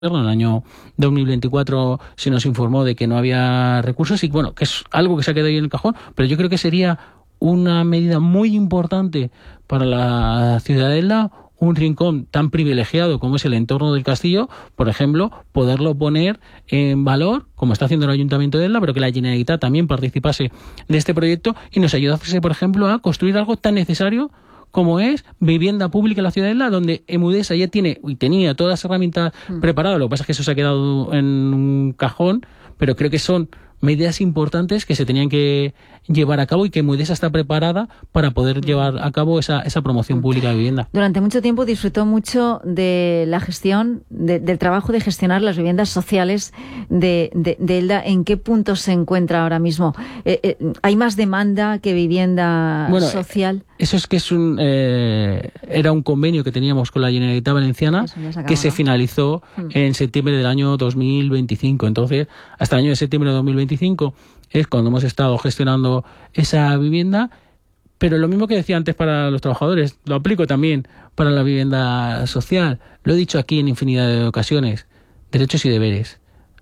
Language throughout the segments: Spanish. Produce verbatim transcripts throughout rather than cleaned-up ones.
En el año dos mil veinticuatro se nos informó de que no había recursos y bueno, que es algo que se ha quedado ahí en el cajón, pero yo creo que sería una medida muy importante para la ciudadela, un rincón tan privilegiado como es el entorno del castillo, por ejemplo, poderlo poner en valor, como está haciendo el Ayuntamiento de Elda, pero que la Generalitat también participase de este proyecto y nos ayudase, por ejemplo, a construir algo tan necesario como es vivienda pública en la ciudad de Elda, donde Emudesa ya tiene y tenía todas las herramientas mm. preparadas. Lo que pasa es que eso se ha quedado en un cajón, pero creo que son medidas importantes que se tenían que llevar a cabo y que Emudesa está preparada para poder llevar a cabo esa, esa promoción pública de vivienda. Durante mucho tiempo disfrutó mucho de la gestión, de, del trabajo de gestionar las viviendas sociales de, de, de Elda. ¿En qué punto se encuentra ahora mismo? Eh, eh, ¿Hay más demanda que vivienda bueno, social? Eso es que es un eh, era un convenio que teníamos con la Generalitat Valenciana se que se finalizó hmm. en septiembre del año dos mil veinticinco. Entonces, hasta el año de septiembre de dos mil veinticinco es cuando hemos estado gestionando esa vivienda, pero lo mismo que decía antes para los trabajadores, lo aplico también para la vivienda social. Lo he dicho aquí en infinidad de ocasiones, derechos y deberes.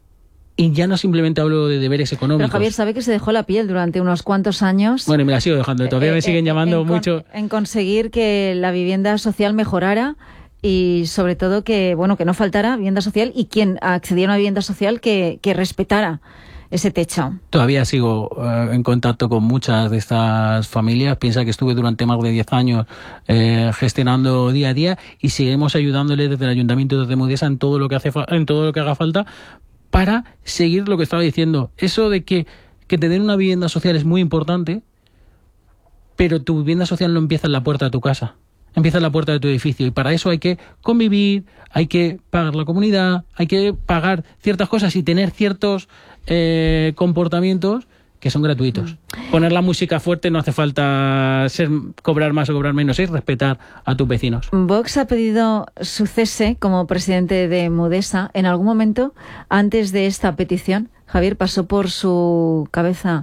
Y ya no simplemente hablo de deberes económicos. Pero Javier sabe que se dejó la piel durante unos cuantos años. Bueno, y me la sigo dejando, todavía eh, me siguen eh, llamando en mucho. Con, en conseguir que la vivienda social mejorara y sobre todo que, bueno, que no faltara vivienda social y quien accediera a una vivienda social que, que respetara ese techo. Todavía sigo eh, en contacto con muchas de estas familias. Piensa que estuve durante más de diez años eh, gestionando día a día y seguimos ayudándoles desde el Ayuntamiento de Emudesa en todo lo que hace fa- en todo lo que haga falta para seguir lo que estaba diciendo. Eso de que, que te den una vivienda social es muy importante, pero tu vivienda social no empieza en la puerta de tu casa, empieza en la puerta de tu edificio y para eso hay que convivir, hay que pagar la comunidad, hay que pagar ciertas cosas y tener ciertos eh, comportamientos que son gratuitos. Mm. Poner la música fuerte no hace falta ser, cobrar más o cobrar menos, es respetar a tus vecinos. Vox ha pedido su cese como presidente de Emudesa. ¿En algún momento, antes de esta petición, Javier, pasó por su cabeza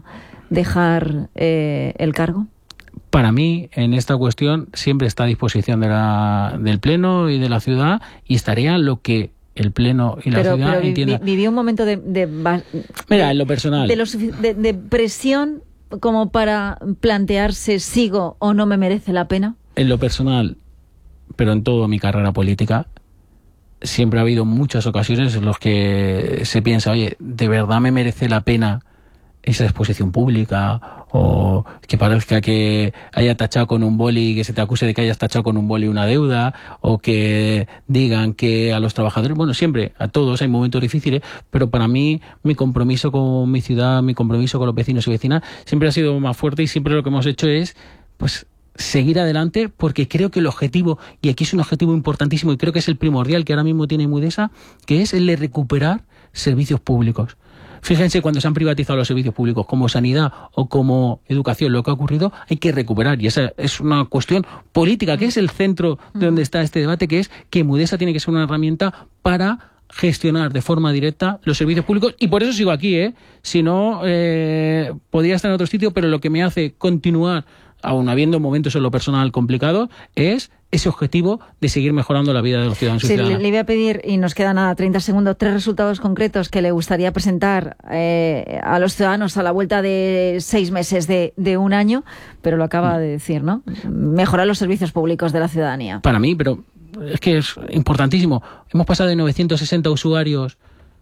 dejar eh, el cargo? Para mí, en esta cuestión, siempre está a disposición de la, del Pleno y de la ciudad y estaría lo que el Pleno y la pero, ciudad pero vi, entienda. Vivió un momento de, de, de... Mira, en lo personal. De, lo, de, de presión como para plantearse sigo o no me merece la pena. En lo personal, pero en toda mi carrera política, siempre ha habido muchas ocasiones en las que se piensa, oye, ¿de verdad me merece la pena esa exposición pública? O que parezca que haya tachado con un boli, que se te acuse de que hayas tachado con un boli una deuda, o que digan que a los trabajadores, bueno, siempre, a todos hay momentos difíciles, pero para mí mi compromiso con mi ciudad, mi compromiso con los vecinos y vecinas, siempre ha sido más fuerte y siempre lo que hemos hecho es, pues, seguir adelante, porque creo que el objetivo, y aquí es un objetivo importantísimo y creo que es el primordial que ahora mismo tiene Emudesa, que es el de recuperar servicios públicos. Fíjense, cuando se han privatizado los servicios públicos como sanidad o como educación, lo que ha ocurrido, hay que recuperar. Y esa es una cuestión política, que es el centro de donde está este debate, que es que Emudesa tiene que ser una herramienta para gestionar de forma directa los servicios públicos. Y por eso sigo aquí, ¿eh? Si no, eh, podría estar en otro sitio, pero lo que me hace continuar, aun habiendo momentos en lo personal complicados, es ese objetivo de seguir mejorando la vida de los ciudadanos y sí, ciudadanas. Le, le voy a pedir, y nos quedan nada, treinta segundos, tres resultados concretos que le gustaría presentar eh, a los ciudadanos a la vuelta de seis meses de, de un año, pero lo acaba de decir, ¿no? Mejorar los servicios públicos de la ciudadanía. Para mí, pero es que es importantísimo. Hemos pasado de novecientos sesenta usuarios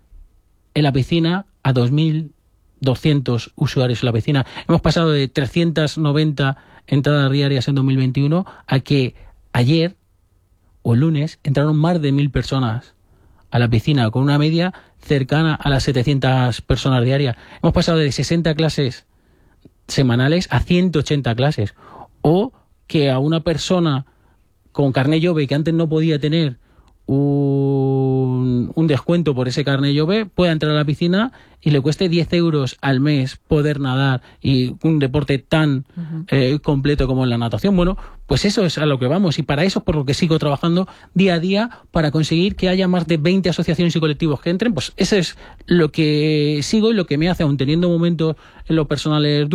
en la piscina a dos mil doscientos usuarios en la piscina. Hemos pasado de trescientas noventa entradas diarias en dos mil veintiuno a que ayer o el lunes entraron más de mil personas a la piscina, con una media cercana a las setecientas personas diarias. Hemos pasado de sesenta clases semanales a ciento ochenta clases. O que a una persona con carné Jove que antes no podía tener un, un descuento por ese carné Jove pueda entrar a la piscina y le cueste diez euros al mes poder nadar, y un deporte tan uh-huh. eh, completo como la natación. Bueno, pues eso es a lo que vamos, y para eso es por lo que sigo trabajando día a día, para conseguir que haya más de veinte asociaciones y colectivos que entren. Pues eso es lo que sigo y lo que me hace, aun teniendo momentos en los personales duros,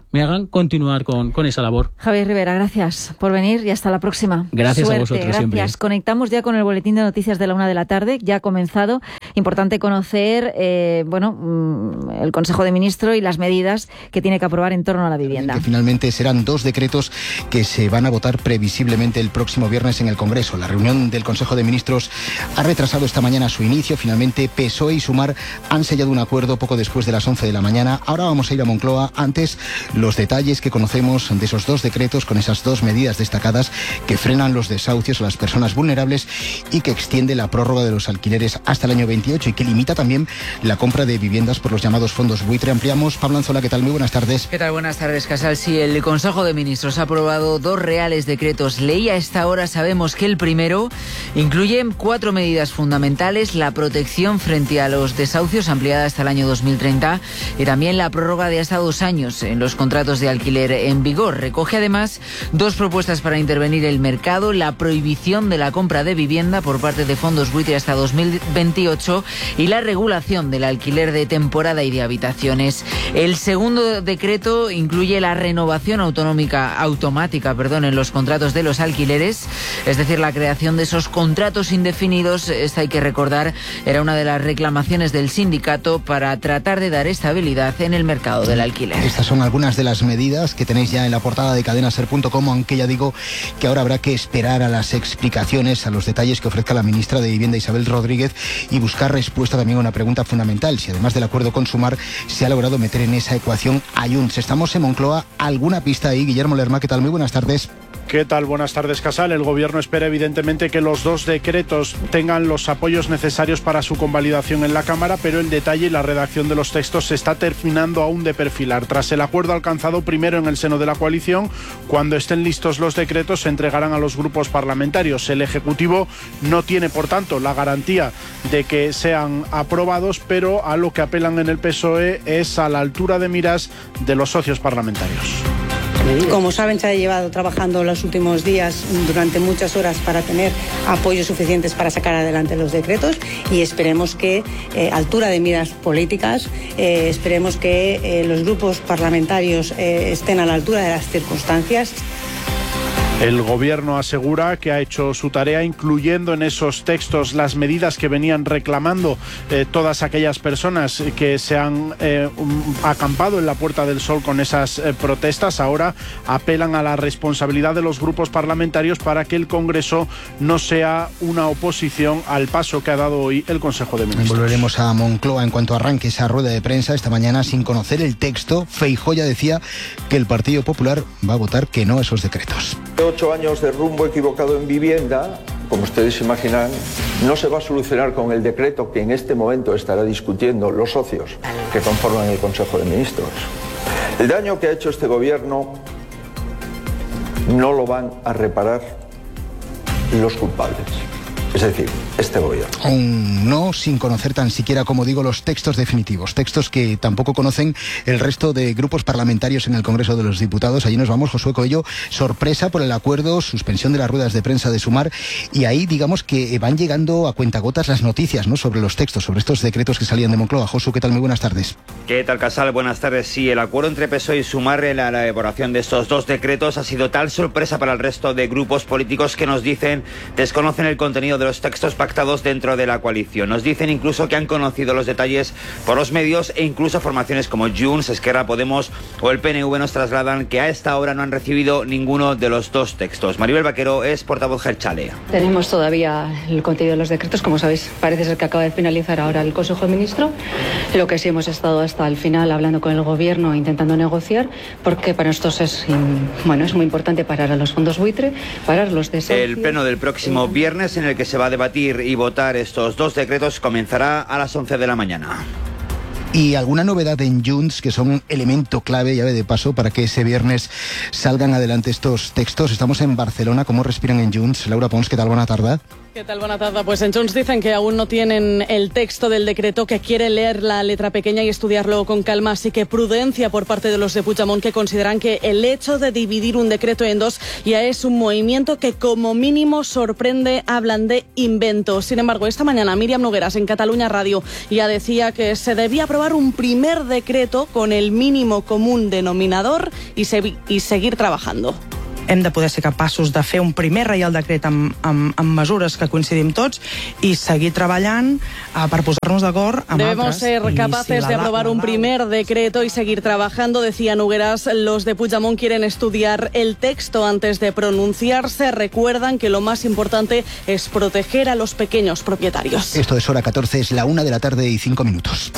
me hagan continuar con, con esa labor. Javier Rivera, gracias por venir y hasta la próxima. Gracias Suerte, a vosotros gracias. siempre. Conectamos ya con el boletín de noticias de la una de la tarde, ya ha comenzado. Importante conocer eh, bueno, el Consejo de Ministros y las medidas que tiene que aprobar en torno a la vivienda. Que finalmente serán dos decretos que se van a votar previsiblemente el próximo viernes en el Congreso. La reunión del Consejo de Ministros ha retrasado esta mañana su inicio. Finalmente P S O E y Sumar han sellado un acuerdo poco después de las once de la mañana. Ahora vamos a ir a Moncloa. Antes, los detalles que conocemos de esos dos decretos con esas dos medidas destacadas que frenan los desahucios a las personas vulnerables y que extiende la prórroga de los alquileres hasta el año veintiocho y que limita también la compra de viviendas por los llamados fondos buitre. Ampliamos. Pablo Anzola, ¿qué tal? Muy buenas tardes. ¿Qué tal? Buenas tardes, Casal. Sí, el Consejo de Ministros ha aprobado dos reales decretos ley. A esta hora sabemos que el primero incluye cuatro medidas fundamentales: la protección frente a los desahucios ampliada hasta el año dos mil treinta y también la prórroga de hasta dos años en los contratos de alquiler en vigor. Recoge además dos propuestas para intervenir el mercado: la prohibición de la compra de vivienda por parte de fondos buitre hasta dos mil veintiocho y la regulación del alquiler de temporada y de habitaciones. El segundo decreto incluye la renovación autonómica, automática perdón, en los contratos de los alquileres, es decir, la creación de esos contratos indefinidos. Esta, hay que recordar, era una de las reclamaciones del sindicato para tratar de dar estabilidad en el mercado del alquiler. Estas son algunas de las medidas que tenéis ya en la portada de cadena ser punto com, aunque ya digo que ahora habrá que esperar a las explicaciones, a los detalles que ofrezca la ministra de Vivienda, Isabel Rodríguez, y buscar respuesta también a una pregunta fundamental: si además del acuerdo con Sumar se ha logrado meter en esa ecuación a Junts. Estamos en Moncloa. ¿Alguna pista ahí? Guillermo Lerma, ¿qué tal? Muy buenas tardes. ¿Qué tal? Buenas tardes, Casal. El Gobierno espera evidentemente que los dos decretos tengan los apoyos necesarios para su convalidación en la Cámara, pero el detalle y la redacción de los textos se está terminando aún de perfilar. Tras el acuerdo alcanzado primero en el seno de la coalición, cuando estén listos los decretos se entregarán a los grupos parlamentarios. El Ejecutivo no tiene, por tanto, la garantía de que sean aprobados, pero a lo que apelan en el P S O E es a la altura de miras de los socios parlamentarios. Como saben, se ha llevado trabajando los últimos días durante muchas horas para tener apoyos suficientes para sacar adelante los decretos y esperemos que, eh, altura de miras políticas, eh, esperemos que eh, los grupos parlamentarios eh, estén a la altura de las circunstancias. El Gobierno asegura que ha hecho su tarea, incluyendo en esos textos las medidas que venían reclamando eh, todas aquellas personas que se han eh, acampado en la Puerta del Sol con esas eh, protestas. Ahora apelan a la responsabilidad de los grupos parlamentarios para que el Congreso no sea una oposición al paso que ha dado hoy el Consejo de Ministros. Volveremos a Moncloa en cuanto arranque esa rueda de prensa. Esta mañana, sin conocer el texto, Feijóo ya decía que el Partido Popular va a votar que no a esos decretos. Ocho años de rumbo equivocado en vivienda, como ustedes imaginan, no se va a solucionar con el decreto que en este momento estará discutiendo los socios que conforman el Consejo de Ministros. El daño que ha hecho este gobierno no lo van a reparar los culpables, es decir, este gobierno. Un no, sin conocer tan siquiera, como digo, los textos definitivos, textos que tampoco conocen el resto de grupos parlamentarios en el Congreso de los Diputados. Allí nos vamos, Josué Coello. Sorpresa por el acuerdo, suspensión de las ruedas de prensa de Sumar, y ahí digamos que van llegando a cuentagotas las noticias, ¿no?, sobre los textos, sobre estos decretos que salían de Moncloa. Josu, ¿qué tal? Muy buenas tardes. ¿Qué tal, Casal? Buenas tardes. Sí, el acuerdo entre P S O E y Sumar en la elaboración de estos dos decretos ha sido tal sorpresa para el resto de grupos políticos que nos dicen desconocen el contenido de los textos pactados dentro de la coalición. Nos dicen incluso que han conocido los detalles por los medios e incluso formaciones como Junts, Esquerra, Podemos o el P N V nos trasladan que a esta hora no han recibido ninguno de los dos textos. Maribel Vaquero es portavoz Jeltzale. Tenemos todavía el contenido de los decretos, como sabéis, parece ser que acaba de finalizar ahora el Consejo de Ministros. Lo que sí hemos estado hasta el final hablando con el Gobierno, intentando negociar, porque para nosotros es, bueno, es muy importante parar a los fondos buitre, parar los desahucios. El pleno del próximo viernes, en el que se va a debatir y votar estos dos decretos, comenzará a las once de la mañana. ¿Y alguna novedad en Junts, que son elemento clave, llave de paso, para que ese viernes salgan adelante estos textos? Estamos en Barcelona. ¿Cómo respiran en Junts? Laura Pons, ¿qué tal? Buena tarde. ¿Qué tal? Buena tarde. Pues en Junts dicen que aún no tienen el texto del decreto, que quieren leer la letra pequeña y estudiarlo con calma, así que prudencia por parte de los de Puigdemont, que consideran que el hecho de dividir un decreto en dos ya es un movimiento que como mínimo sorprende. Hablan de invento. Sin embargo, esta mañana Míriam Nogueras en Catalunya Radio ya decía que se debía aprobar un primer decreto con el mínimo común denominador y, se, y seguir trabajando. Hem de poder ser capaços de fer un primer reial decret amb, amb, amb mesures que coincidim tots i seguir treballant uh, per posar-nos d'acord amb Debemos altres. ser capaces si la, de aprobar la, la, un primer decreto y seguir trabajando, decía Nogueras. Los de Puigdemont quieren estudiar el texto antes de pronunciarse. Recuerdan que lo más importante es proteger a los pequeños propietarios. Esto es Hora catorce, es la una de la tarde y cinco minutos.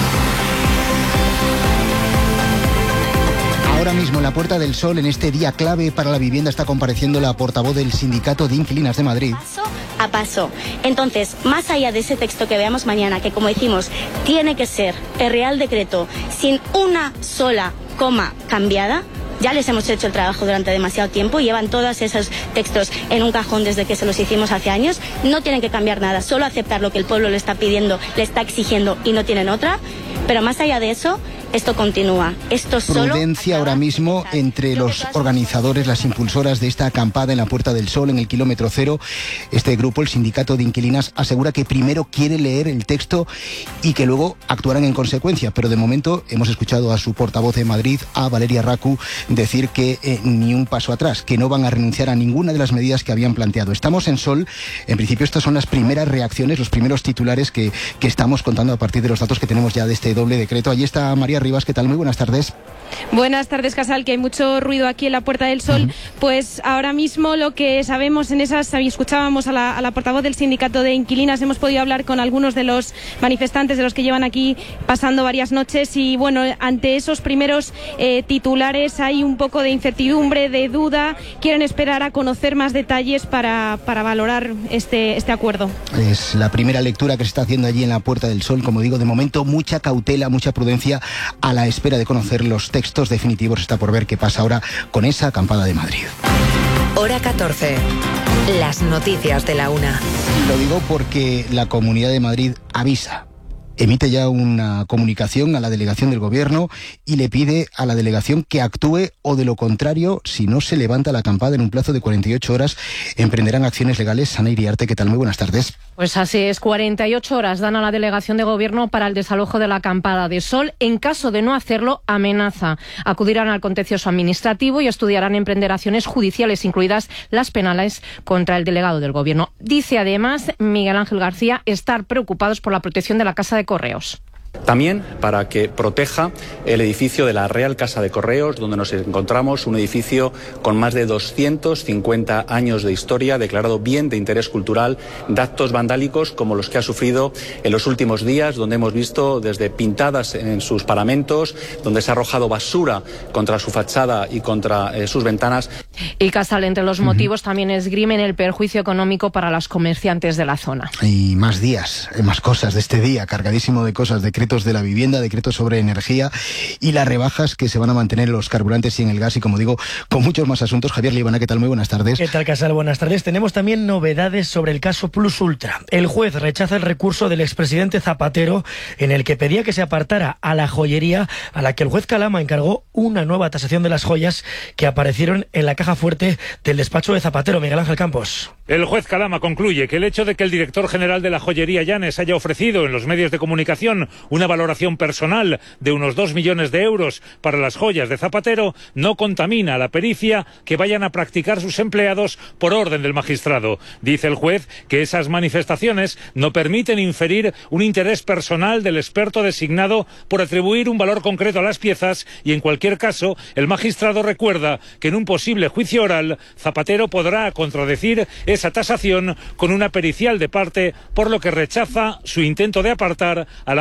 Ahora mismo en la Puerta del Sol, en este día clave para la vivienda, está compareciendo la portavoz del Sindicato de Inquilinas de Madrid. Paso a paso. Entonces, más allá de ese texto que veamos mañana, que como decimos, tiene que ser el Real Decreto sin una sola coma cambiada, ya les hemos hecho el trabajo durante demasiado tiempo, llevan todos esos textos en un cajón desde que se los hicimos hace años, no tienen que cambiar nada, solo aceptar lo que el pueblo le está pidiendo, le está exigiendo y no tienen otra, pero más allá de eso, esto continúa. Esto solo Prudencia ahora mismo entre los organizadores, las impulsoras de esta acampada en la Puerta del Sol, en el kilómetro cero. Este grupo, el Sindicato de Inquilinas, asegura que primero quiere leer el texto y que luego actuarán en consecuencia. Pero de momento hemos escuchado a su portavoz de Madrid, a Valeria Racu, decir que eh, ni un paso atrás, que no van a renunciar a ninguna de las medidas que habían planteado. Estamos en Sol. En principio estas son las primeras reacciones, los primeros titulares que, que estamos contando a partir de los datos que tenemos ya de este doble decreto. Allí está María Rivas. ¿Qué tal? Muy buenas tardes. Buenas tardes, Casal, que hay mucho ruido aquí en la Puerta del Sol. Uh-huh. Pues ahora mismo lo que sabemos en esas, escuchábamos a la, a la portavoz del Sindicato de Inquilinas, hemos podido hablar con algunos de los manifestantes, de los que llevan aquí pasando varias noches, y bueno, ante esos primeros eh, titulares hay un poco de incertidumbre, de duda, quieren esperar a conocer más detalles para, para valorar este, este acuerdo. Es la primera lectura que se está haciendo allí en la Puerta del Sol. Como digo, de momento mucha cautela, mucha prudencia a la espera de conocer los textos definitivos. Está por ver qué pasa ahora con esa acampada de Madrid. Hora catorce. Las noticias de la una. Lo digo porque la Comunidad de Madrid avisa. Emite ya una comunicación a la delegación del Gobierno y le pide a la delegación que actúe, o de lo contrario, si no se levanta la acampada en un plazo de cuarenta y ocho horas, emprenderán acciones legales. Ana Iriarte, ¿qué tal? Muy buenas tardes. Pues así es, cuarenta y ocho horas dan a la delegación de Gobierno para el desalojo de la acampada de Sol. En caso de no hacerlo, amenaza. Acudirán al contencioso administrativo y estudiarán emprender acciones judiciales, incluidas las penales, contra el delegado del Gobierno. Dice además Miguel Ángel García estar preocupados por la protección de la Casa de Correos. También para que proteja el edificio de la Real Casa de Correos, donde nos encontramos, un edificio con más de doscientos cincuenta años de historia, declarado bien de interés cultural, de actos vandálicos como los que ha sufrido en los últimos días, donde hemos visto desde pintadas en sus paramentos, donde se ha arrojado basura contra su fachada y contra eh, sus ventanas. Y Casal, entre los motivos, uh-huh, también esgrimen el perjuicio económico para los comerciantes de la zona. Y más días, más cosas de este día, cargadísimo de cosas, decretos de la vivienda, decretos sobre energía y las rebajas que se van a mantener en los carburantes y en el gas, y como digo, con muchos más asuntos. Javier Libana, ¿qué tal? Muy buenas tardes. ¿Qué tal, Casal? Buenas tardes. Tenemos también novedades sobre el caso Plus Ultra. El juez rechaza el recurso del expresidente Zapatero, en el que pedía que se apartara a la joyería, a la que el juez Calama encargó una nueva tasación de las joyas que aparecieron en la caja fuerte del despacho de Zapatero. Miguel Ángel Campos. El juez Calama concluye que el hecho de que el director general de la joyería, Llanes, haya ofrecido en los medios de comunicación una valoración personal de unos dos millones de euros para las joyas de Zapatero no contamina la pericia que vayan a practicar sus empleados por orden del magistrado. Dice el juez que esas manifestaciones no permiten inferir un interés personal del experto designado por atribuir un valor concreto a las piezas, y en cualquier caso el magistrado recuerda que en un posible juicio oral Zapatero podrá contradecir esa tasación con una pericial de parte, por lo que rechaza su intento de apartar a la joyería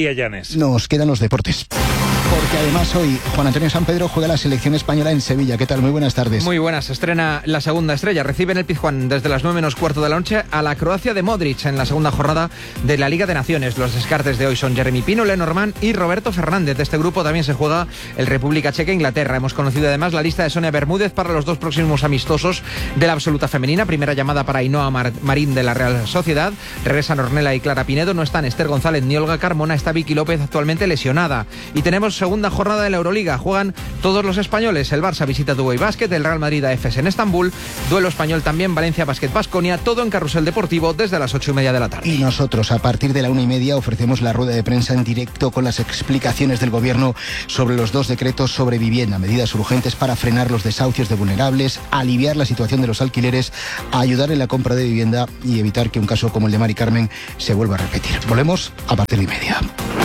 García Llanes. Nos quedan los deportes. Porque además hoy Juan Antonio Sampedro juega la selección española en Sevilla. ¿Qué tal? Muy buenas tardes. Muy buenas. Estrena la segunda estrella. Recibe en el Pizjuán desde las nueve menos cuarto de la noche a la Croacia de Modric en la segunda jornada de la Liga de Naciones. Los descartes de hoy son Jeremy Pino, Lenormand y Roberto Fernández. De este grupo también se juega el República Checa e Inglaterra. Hemos conocido además la lista de Sonia Bermúdez para los dos próximos amistosos de la absoluta femenina. Primera llamada para Ainhoa Mar- Marín de la Real Sociedad. Regresan Ornella y Clara Pinedo. No están Esther González ni Olga Carmona. Está Vicky López, actualmente lesionada. Y tenemos segunda jornada de la Euroliga. Juegan todos los españoles. El Barça visita Dubai Basket, el Real Madrid a Efes en Estambul. Duelo español también, Valencia Basket Baskonia. Todo en Carrusel Deportivo desde las ocho y media de la tarde. Y nosotros a partir de la una y media ofrecemos la rueda de prensa en directo con las explicaciones del Gobierno sobre los dos decretos sobre vivienda, medidas urgentes para frenar los desahucios de vulnerables, aliviar la situación de los alquileres, ayudar en la compra de vivienda y evitar que un caso como el de Mari Carmen se vuelva a repetir. Volvemos a partir de y media.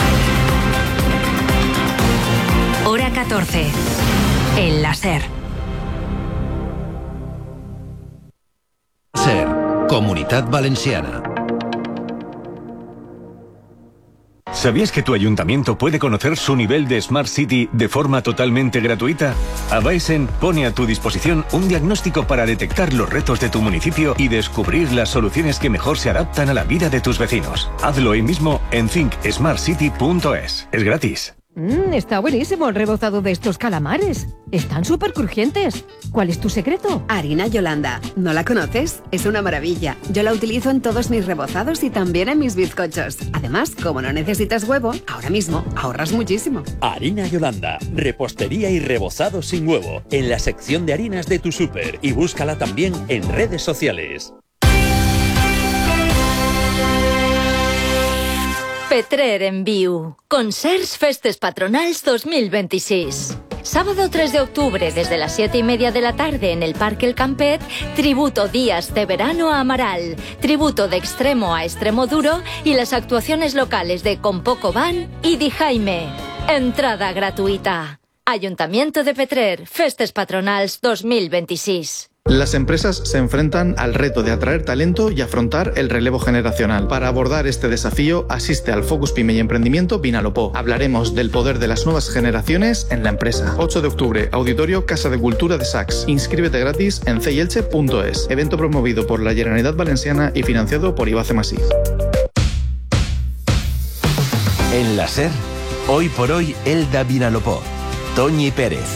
Hora catorce. El láser. SER, Comunitat Valenciana. ¿Sabías que tu ayuntamiento puede conocer su nivel de Smart City de forma totalmente gratuita? Avaesen pone a tu disposición un diagnóstico para detectar los retos de tu municipio y descubrir las soluciones que mejor se adaptan a la vida de tus vecinos. Hazlo hoy mismo en think smart city punto es. Es gratis. Mmm, está buenísimo el rebozado de estos calamares. Están súper crujientes. ¿Cuál es tu secreto? Harina Yolanda. ¿No la conoces? Es una maravilla. Yo la utilizo en todos mis rebozados y también en mis bizcochos. Además, como no necesitas huevo, ahora mismo ahorras muchísimo. Harina Yolanda. Repostería y rebozado sin huevo. En la sección de harinas de tu súper. Y búscala también en redes sociales. Petrer en viu. Concerts Festes Patronals dos mil veintiséis. Sábado tres de octubre, desde las siete y media de la tarde en el Parque El Campet, tributo Días de Verano a Amaral, tributo de Extremo a Extremo Duro y las actuaciones locales de Con Poco Van y Di Jaime. Entrada gratuita. Ayuntamiento de Petrer, Festes Patronals dos mil veintiséis. Las empresas se enfrentan al reto de atraer talento y afrontar el relevo generacional. Para abordar este desafío, asiste al Focus Pyme y Emprendimiento Vinalopó. Hablaremos del poder de las nuevas generaciones en la empresa. ocho de octubre, Auditorio Casa de Cultura de Sacs. Inscríbete gratis en ceyelche punto es. Evento promovido por la Generalitat Valenciana y financiado por Ibace Masí. En la SER, hoy por hoy, Elda Vinalopó. Toñi Pérez.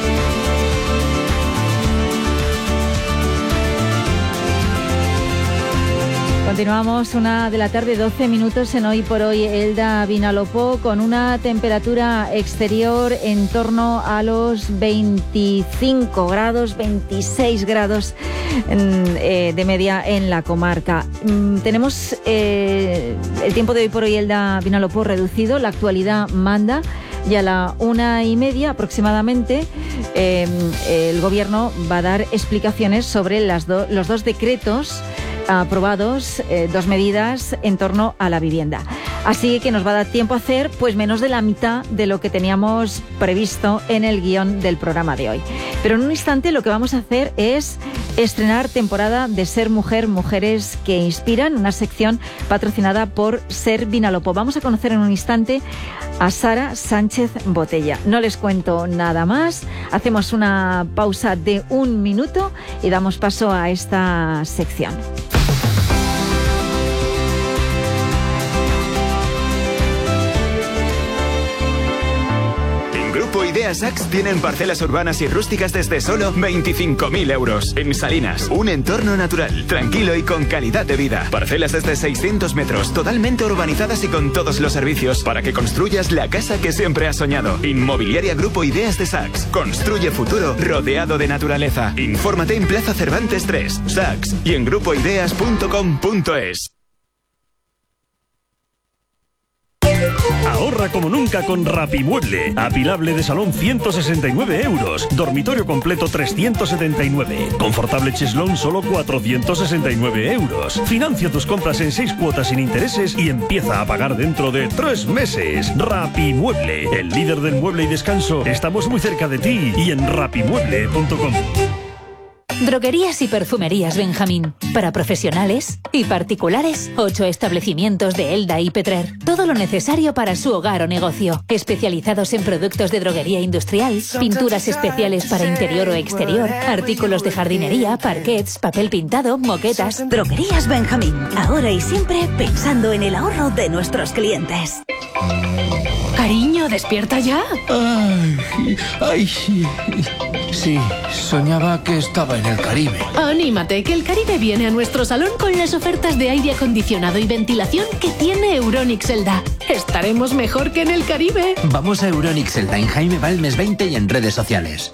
Continuamos, una de la tarde, doce minutos en Hoy por Hoy, Elda Vinalopó, con una temperatura exterior en torno a los veinticinco grados, veintiséis grados en, eh, de media en la comarca. Mm, tenemos eh, el tiempo de Hoy por Hoy, Elda Vinalopó, reducido, la actualidad manda. Y a la una y media aproximadamente eh, el Gobierno va a dar explicaciones sobre las do- los dos decretos aprobados, eh, dos medidas en torno a la vivienda. Así que nos va a dar tiempo a hacer pues menos de la mitad de lo que teníamos previsto en el guión del programa de hoy. Pero en un instante lo que vamos a hacer es estrenar temporada de Ser Mujer, Mujeres que Inspiran, una sección patrocinada por Ser Vinalopó. Vamos a conocer en un instante a Sara Sánchez Botella. No les cuento nada más. Hacemos una pausa de un minuto y damos paso a esta sección. Grupo Ideas Sacs tienen parcelas urbanas y rústicas desde solo veinticinco mil euros. En Salinas, un entorno natural, tranquilo y con calidad de vida. Parcelas desde seiscientos metros, totalmente urbanizadas y con todos los servicios para que construyas la casa que siempre has soñado. Inmobiliaria Grupo Ideas de Sacs. Construye futuro rodeado de naturaleza. Infórmate en Plaza Cervantes tres, Sacs y en grupo ideas punto com punto es. Ahorra como nunca con Rapimueble. Apilable de salón ciento sesenta y nueve euros. Dormitorio completo trescientos setenta y nueve. Confortable cheslón solo cuatrocientos sesenta y nueve euros. Financia tus compras en seis cuotas sin intereses y empieza a pagar dentro de tres meses. Rapimueble, el líder del mueble y descanso. Estamos muy cerca de ti y en rapimueble punto com. Droguerías y perfumerías Benjamín. Para profesionales y particulares, ocho establecimientos de Elda y Petrer. Todo lo necesario para su hogar o negocio. Especializados en productos de droguería industrial, pinturas especiales para interior o exterior, artículos de jardinería, parquets, papel pintado, moquetas. Droguerías Benjamín. Ahora y siempre pensando en el ahorro de nuestros clientes. Cariño, ¿despierta ya? Ay, ay, sí. Sí, soñaba que estaba en el Caribe. Anímate, que el Caribe viene a nuestro salón con las ofertas de aire acondicionado y ventilación que tiene Euronics Elda. Estaremos mejor que en el Caribe. Vamos a Euronics Elda en Jaime Balmes veinte y en redes sociales.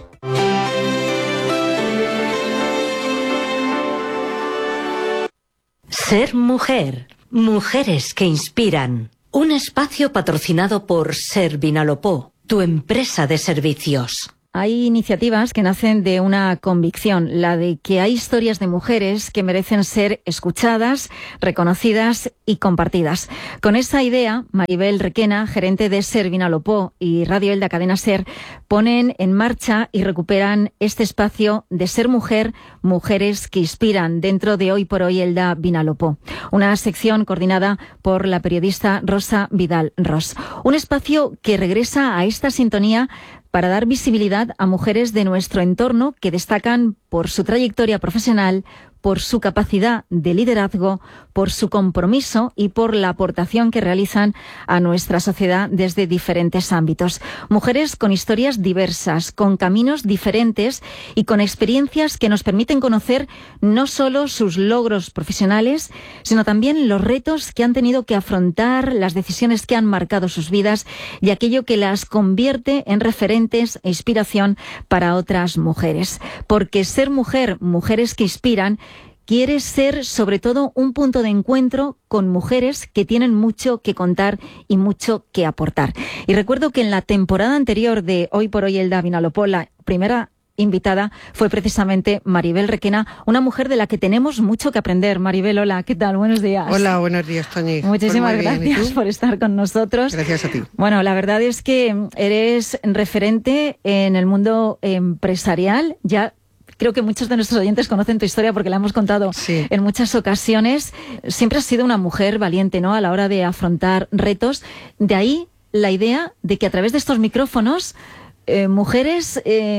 Ser mujer. Mujeres que inspiran. Un espacio patrocinado por Ser Vinalopó, tu empresa de servicios. Hay iniciativas que nacen de una convicción, la de que hay historias de mujeres que merecen ser escuchadas, reconocidas y compartidas. Con esa idea, Maribel Requena, gerente de Ser Vinalopó y Radio Elda Cadena Ser, ponen en marcha y recuperan este espacio de Ser Mujer, Mujeres que Inspiran, dentro de Hoy por Hoy Elda Vinalopó. Una sección coordinada por la periodista Rosa Vidal Ros. Un espacio que regresa a esta sintonía para dar visibilidad a mujeres de nuestro entorno que destacan por su trayectoria profesional, por su capacidad de liderazgo, por su compromiso y por la aportación que realizan a nuestra sociedad desde diferentes ámbitos. Mujeres con historias diversas, con caminos diferentes y con experiencias que nos permiten conocer no solo sus logros profesionales, sino también los retos que han tenido que afrontar, las decisiones que han marcado sus vidas y aquello que las convierte en referentes e inspiración para otras mujeres. Porque ser mujer, mujeres que inspiran, quiere ser sobre todo un punto de encuentro con mujeres que tienen mucho que contar y mucho que aportar. Y recuerdo que en la temporada anterior de Hoy por Hoy Elda Vinalopó, la primera invitada fue precisamente Maribel Requena, una mujer de la que tenemos mucho que aprender. Maribel, hola, ¿qué tal? Buenos días. Hola, buenos días, Toñi. Muchísimas pues gracias por estar con nosotros. Gracias a ti. Bueno, la verdad es que eres referente en el mundo empresarial. Ya creo que muchos de nuestros oyentes conocen tu historia porque la hemos contado sí. en muchas ocasiones. Siempre has sido una mujer valiente, ¿no?, a la hora de afrontar retos. De ahí la idea de que a través de estos micrófonos Eh, mujeres eh,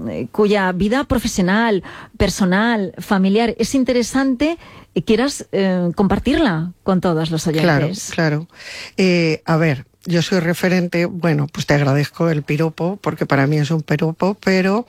cuya vida profesional, personal, familiar es interesante y quieras eh, compartirla con todos los oyentes. Claro, claro. Eh, a ver, yo soy referente, bueno, pues te agradezco el piropo, porque para mí es un piropo, pero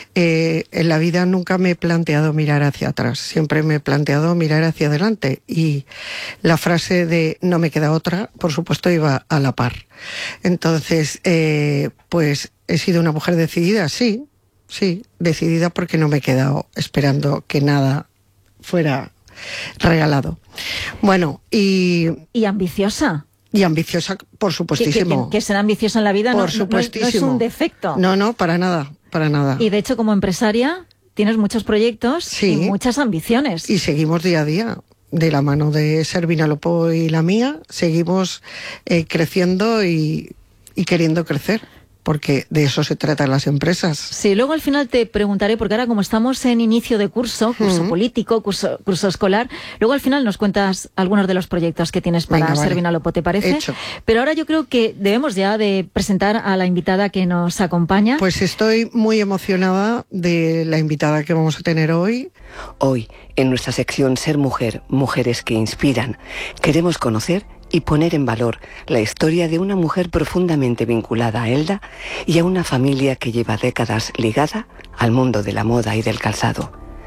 eh, en la vida nunca me he planteado mirar hacia atrás, siempre me he planteado mirar hacia adelante, y la frase de no me queda otra, por supuesto, iba a la par. Entonces, eh, pues he sido una mujer decidida, sí, sí, decidida porque no me he quedado esperando que nada fuera regalado. Bueno, y... Y ambiciosa. Y ambiciosa, por supuestísimo. Que, que, que ser ambiciosa en la vida por no, supuestísimo. no, es, no es un defecto. No, no, para nada, para nada. Y de hecho, como empresaria, tienes muchos proyectos sí, y muchas ambiciones. Y seguimos día a día. De la mano de Ser Vinalopó y la mía, seguimos eh, creciendo y, y queriendo crecer, porque de eso se tratan las empresas. Sí, luego al final te preguntaré, porque ahora como estamos en inicio de curso, curso uh-huh. político, curso, curso escolar, luego al final nos cuentas algunos de los proyectos que tienes para Venga, Ser vale. Vinalopó, ¿te parece? Hecho. Pero ahora yo creo que debemos ya de presentar a la invitada que nos acompaña. Pues estoy muy emocionada de la invitada que vamos a tener hoy. Hoy, en nuestra sección Ser Mujer, Mujeres que Inspiran, queremos conocer y poner en valor la historia de una mujer profundamente vinculada a Elda y a una familia que lleva décadas ligada al mundo de la moda y del calzado.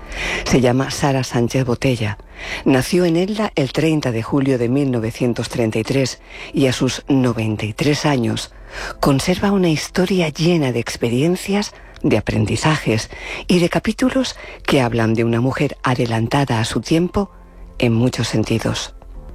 Se llama Sara Sánchez Botella. Nació en Elda el treinta de julio de mil novecientos treinta y tres y a sus noventa y tres años conserva una historia llena de experiencias, de aprendizajes y de capítulos que hablan de una mujer adelantada a su tiempo en muchos sentidos.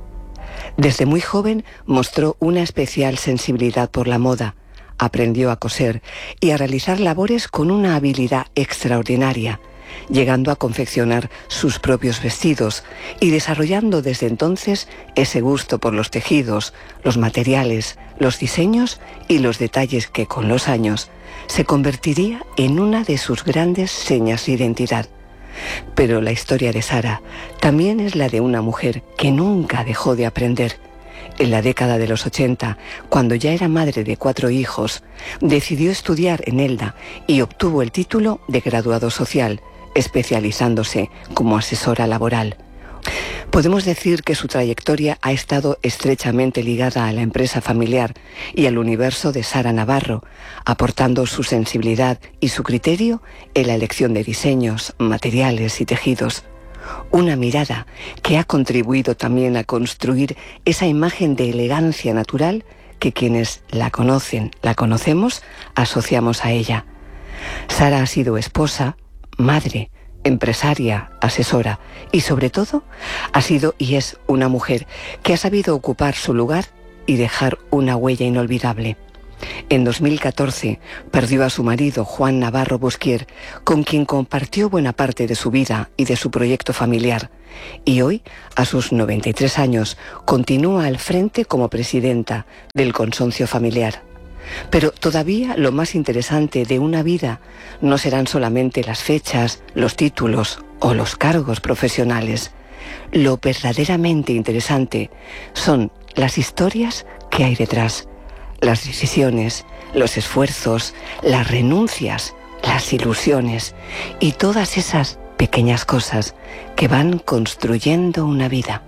Desde muy joven mostró una especial sensibilidad por la moda, aprendió a coser y a realizar labores con una habilidad extraordinaria, llegando a confeccionar sus propios vestidos y desarrollando desde entonces ese gusto por los tejidos, los materiales, los diseños y los detalles que con los años se convertiría en una de sus grandes señas de identidad. Pero la historia de Sara también es la de una mujer que nunca dejó de aprender. En la década de los ochenta, cuando ya era madre de cuatro hijos, decidió estudiar en Elda y obtuvo el título de graduado social, especializándose como asesora laboral. Podemos decir que su trayectoria ha estado estrechamente ligada a la empresa familiar y al universo de Sara Navarro, aportando su sensibilidad y su criterio en la elección de diseños, materiales y tejidos. Una mirada que ha contribuido también a construir esa imagen de elegancia natural que quienes la conocen, la conocemos, asociamos a ella. Sara ha sido esposa, madre, empresaria, asesora y sobre todo ha sido y es una mujer que ha sabido ocupar su lugar y dejar una huella inolvidable. En dos mil catorce perdió a su marido Juan Navarro Busquier, con quien compartió buena parte de su vida y de su proyecto familiar. Y hoy, a sus noventa y tres años, continúa al frente como presidenta del consorcio familiar. Pero todavía lo más interesante de una vida no serán solamente las fechas, los títulos o los cargos profesionales. Lo verdaderamente interesante son las historias que hay detrás. Las decisiones, los esfuerzos, las renuncias, las ilusiones y todas esas pequeñas cosas que van construyendo una vida.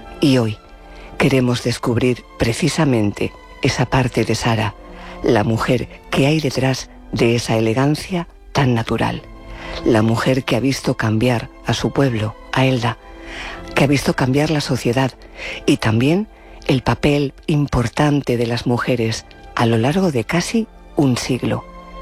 Y hoy queremos descubrir precisamente esa parte de Sara, la mujer que hay detrás de esa elegancia tan natural. La mujer que ha visto cambiar a su pueblo, a Elda, que ha visto cambiar la sociedad y también el papel importante de las mujeres a lo largo de casi un siglo.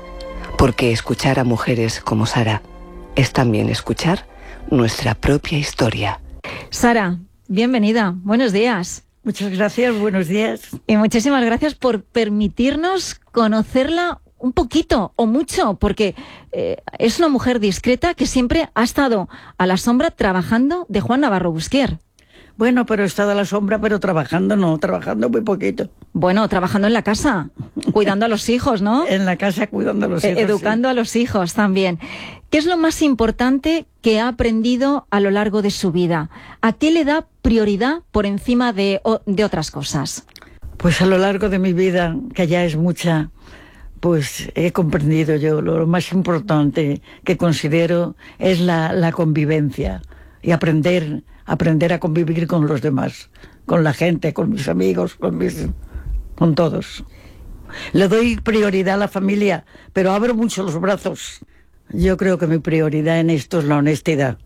Porque escuchar a mujeres como Sara es también escuchar nuestra propia historia. Sara, bienvenida, buenos días. Muchas gracias, buenos días. Y muchísimas gracias por permitirnos conocerla un poquito o mucho, porque eh, es una mujer discreta que siempre ha estado a la sombra trabajando de Juan Navarro Busquier. Bueno, pero he estado a la sombra, pero trabajando no, trabajando muy poquito. Bueno, trabajando en la casa, cuidando a los hijos, ¿no? En la casa, cuidando a los hijos. Eh, educando sí. a los hijos también. ¿Qué es lo más importante que ha aprendido a lo largo de su vida? ¿A qué le da prioridad por encima de, de otras cosas? Pues a lo largo de mi vida, que ya es mucha, pues he comprendido yo lo más importante que considero es la, la convivencia y aprender, aprender a convivir con los demás, con la gente, con mis amigos, con mis, con todos. Le doy prioridad a la familia, pero abro mucho los brazos. Yo creo que mi prioridad en esto es la honestidad.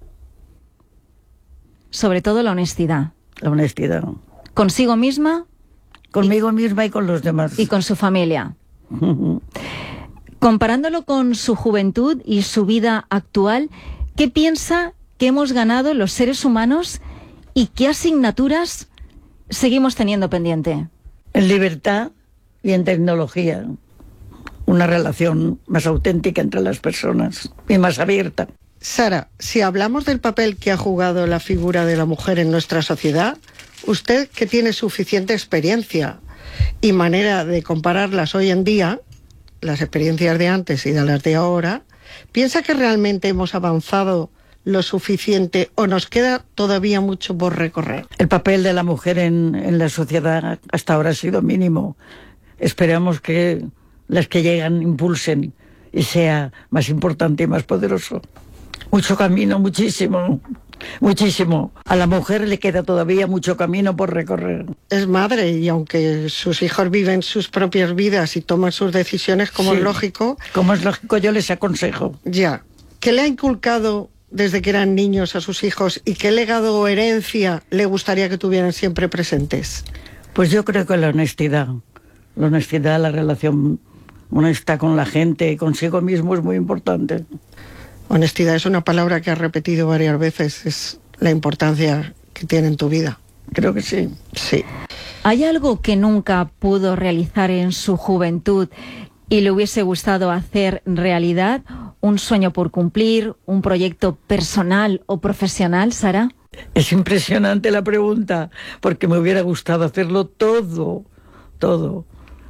Sobre todo la honestidad. La honestidad. ¿Consigo misma? Conmigo y, misma y con los demás. Y con su familia. Comparándolo con su juventud y su vida actual, ¿qué piensa que hemos ganado los seres humanos y qué asignaturas seguimos teniendo pendiente? En libertad y en tecnología. Una relación más auténtica entre las personas y más abierta. Sara, si hablamos del papel que ha jugado la figura de la mujer en nuestra sociedad, usted que tiene suficiente experiencia y manera de compararlas hoy en día, las experiencias de antes y de las de ahora, ¿piensa que realmente hemos avanzado lo suficiente o nos queda todavía mucho por recorrer? El papel de la mujer en, en la sociedad hasta ahora ha sido mínimo. Esperamos que las que llegan impulsen y sea más importante y más poderoso. Mucho camino, muchísimo, muchísimo. A la mujer le queda todavía mucho camino por recorrer. Es madre y aunque sus hijos viven sus propias vidas y toman sus decisiones como sí, es lógico... Como es lógico, yo les aconsejo. Ya. ¿Qué le ha inculcado desde que eran niños a sus hijos y qué legado o herencia le gustaría que tuvieran siempre presentes? Pues yo creo que la honestidad. La honestidad, la relación honesta con la gente y consigo mismo es muy importante. Honestidad es una palabra que has repetido varias veces, es la importancia que tiene en tu vida. Creo que sí. Sí. ¿Hay algo que nunca pudo realizar en su juventud y le hubiese gustado hacer realidad? ¿Un sueño por cumplir? ¿Un proyecto personal o profesional, Sara? Es impresionante la pregunta, porque me hubiera gustado hacerlo todo, todo.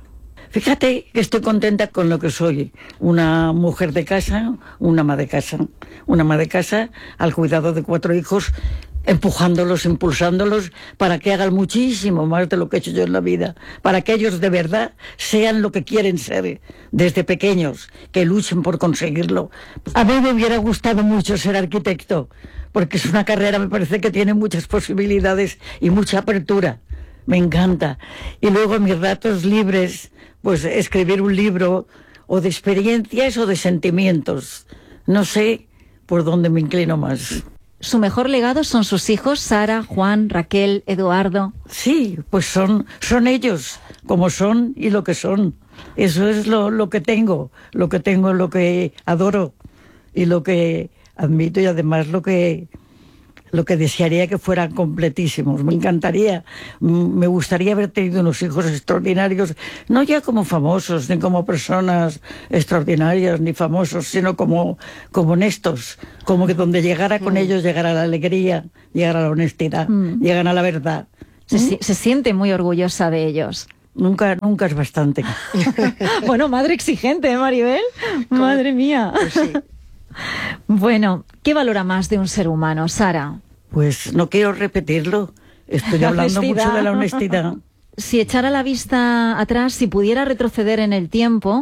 Fíjate que estoy contenta con lo que soy. Una mujer de casa, una ama de casa. Una ama de casa al cuidado de cuatro hijos, empujándolos, impulsándolos para que hagan muchísimo más de lo que he hecho yo en la vida. Para que ellos de verdad sean lo que quieren ser desde pequeños, que luchen por conseguirlo. A mí me hubiera gustado mucho ser arquitecto, porque es una carrera, me parece que tiene muchas posibilidades y mucha apertura. Me encanta. Y luego en mis ratos libres, pues escribir un libro o de experiencias o de sentimientos. No sé por dónde me inclino más. ¿Su mejor legado son sus hijos, Sara, Juan, Raquel, Eduardo? Sí, pues son, son ellos, como son y lo que son. Eso es lo, lo que tengo, lo que tengo, lo que adoro y lo que admito, y además lo que... lo que desearía que fueran completísimos. Me encantaría, me gustaría haber tenido unos hijos extraordinarios, no ya como famosos, ni como personas extraordinarias, ni famosos, sino como, como honestos, como que donde llegara con mm. ellos llegara la alegría, llegara la honestidad, mm. llegara la verdad. Se, ¿Mm? se siente muy orgullosa de ellos. Nunca, nunca es bastante. Bueno, madre exigente, ¿eh, Maribel? Madre mía. Pues sí. Bueno, ¿qué valora más de un ser humano, Sara? Pues no quiero repetirlo. Estoy hablando mucho de la honestidad. Si echara la vista atrás, si pudiera retroceder en el tiempo,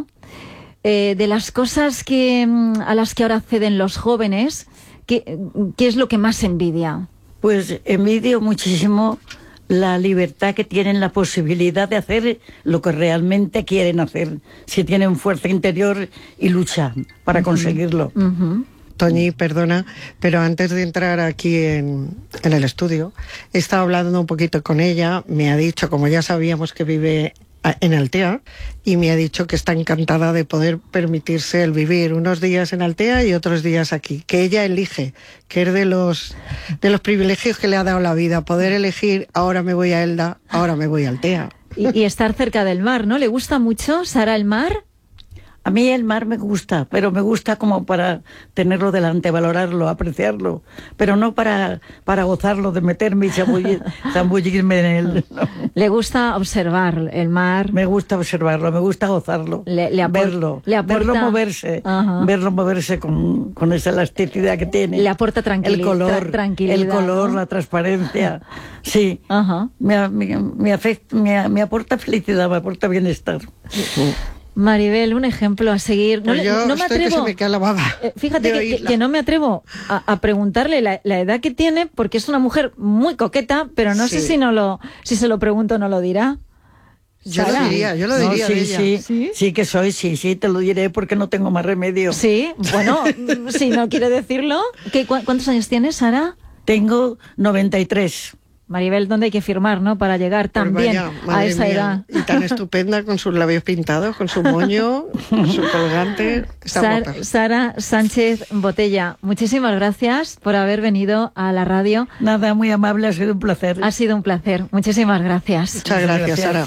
eh, de las cosas que a las que ahora acceden los jóvenes, ¿qué, qué es lo que más envidia? Pues envidio muchísimo la libertad que tienen, la posibilidad de hacer lo que realmente quieren hacer, si tienen fuerza interior y luchan para conseguirlo. Uh-huh. Toñi, perdona, pero antes de entrar aquí en, en el estudio, he estado hablando un poquito con ella, me ha dicho, como ya sabíamos que vive en Altea, y me ha dicho que está encantada de poder permitirse el vivir unos días en Altea y otros días aquí, que ella elige, que es de los de los privilegios que le ha dado la vida, poder elegir, ahora me voy a Elda, ahora me voy a Altea. Y, y estar cerca del mar, ¿no? ¿Le gusta mucho, Sara, el mar? A mí el mar me gusta, pero me gusta como para tenerlo delante, valorarlo, apreciarlo, pero no para, para gozarlo, de meterme y zambullir, zambullirme en él. No. ¿Le gusta observar el mar? Me gusta observarlo, me gusta gozarlo, le, le apor- verlo, le aporta... verlo moverse, uh-huh. verlo moverse con, con esa elasticidad que tiene. Le aporta tranquilidad. El color, tra- tranquilidad, el color, ¿no? La transparencia, sí, uh-huh. me, me, me, afecta, me, me aporta felicidad, me aporta bienestar. Uh-huh. Maribel, un ejemplo a seguir. No, pues yo no me atrevo. Que se me queda la baba eh, fíjate que, que, que no me atrevo a, a preguntarle la, la edad que tiene, porque es una mujer muy coqueta, pero no sí. sé si no lo, si se lo pregunto no lo dirá. Yo ¿Sara? lo diría, yo lo diría. No, sí, de ella. Sí, sí, sí que soy, sí, sí, te lo diré porque no tengo más remedio. Sí, bueno, si no quiere decirlo. ¿Qué, cu- ¿Cuántos años tienes, Sara? Tengo noventa y tres. Maribel, ¿dónde hay que firmar, no? Para llegar también pues a esa mía. edad. Y tan estupenda, con sus labios pintados, con su moño, con su colgante. Sar, Sara Sánchez Botella, muchísimas gracias por haber venido a la radio. Nada, muy amable, ha sido un placer. Ha sido un placer, muchísimas gracias. Muchas gracias, Sara.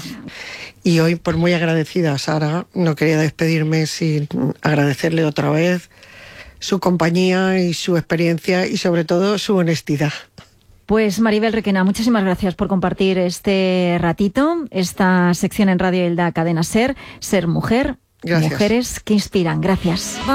Y hoy, por muy agradecida, Sara, no quería despedirme sin agradecerle otra vez su compañía y su experiencia y sobre todo su honestidad. Pues Maribel Requena, muchísimas gracias por compartir este ratito, esta sección en Radio Elda Cadena Ser, Ser Mujer, gracias. Mujeres que inspiran. Gracias.